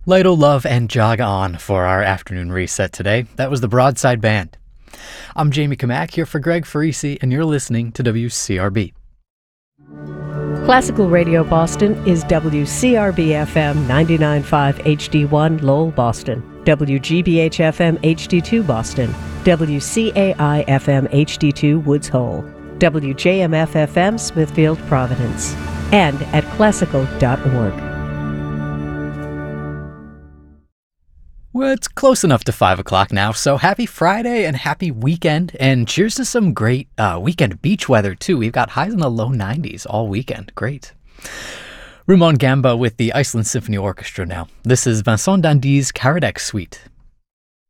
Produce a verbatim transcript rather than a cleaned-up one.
Light-o Love and Jog On for our afternoon reset today. That was the Broadside Band. I'm Jamie Kamak here for Greg Farisi, and you're listening to W C R B. Classical Radio Boston is W C R B F M ninety-nine point five H D one Lowell, Boston, W G B H F M H D two Boston, W C A I F M H D two Woods Hole, W J M F F M Smithfield, Providence, and at classical dot org. Well, it's close enough to five o'clock now, so happy Friday and happy weekend, and cheers to some great uh, weekend beach weather, too. We've got highs in the low nineties all weekend. Great. Rumon Gamba with the Iceland Symphony Orchestra now. This is Vincent Dandy's Karadec Suite.